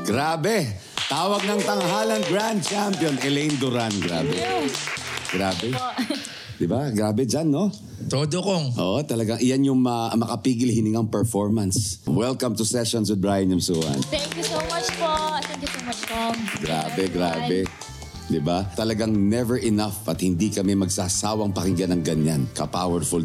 Grabe. Tawag ng tanghalan Grand Champion, Elaine Duran. Grabe. Grabe. Diba? Grabe dyan, no? Todo kong. Oo, talagang iyan yung makapigil hiningang performance. Welcome to Sessions with Brian Yamsuan. Thank you so much po. Thank you so much, Tom. Grabe, grabe. Diba? Talagang never enough at hindi kami magsasawang pakinggan ng ganyan. Ka-powerful